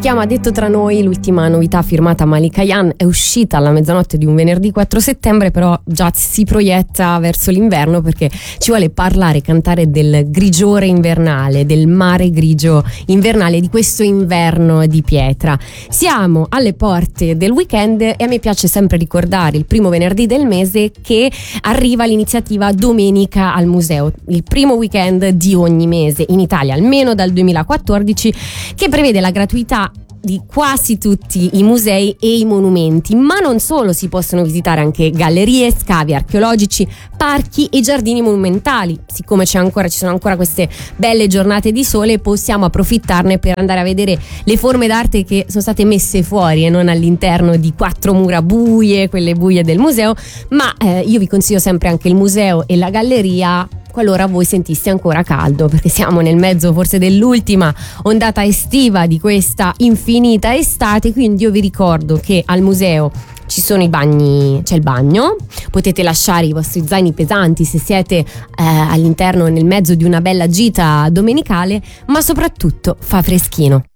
chiama Detto tra noi, l'ultima novità firmata Malika Ayane, è uscita alla mezzanotte di un venerdì 4 settembre, però già si proietta verso l'inverno perché ci vuole parlare, cantare del grigiore invernale, del mare grigio invernale, di questo inverno di pietra. Siamo alle porte del weekend e a me piace sempre ricordare il primo venerdì del mese che arriva l'iniziativa Domenica al Museo, il primo weekend di ogni mese in Italia, almeno dal 2014, che prevede la gratuità di quasi tutti i musei e i monumenti, ma non solo, si possono visitare anche gallerie, scavi archeologici, parchi e giardini monumentali. Siccome ci sono ancora queste belle giornate di sole, possiamo approfittarne per andare a vedere le forme d'arte che sono state messe fuori e non all'interno di 4 mura buie, quelle buie del museo, ma io vi consiglio sempre anche il museo e la galleria qualora voi sentiste ancora caldo, perché siamo nel mezzo forse dell'ultima ondata estiva di questa infinita estate. Quindi io vi ricordo che al museo ci sono i bagni, c'è il bagno, potete lasciare i vostri zaini pesanti se siete all'interno, nel mezzo di una bella gita domenicale, ma soprattutto fa freschino.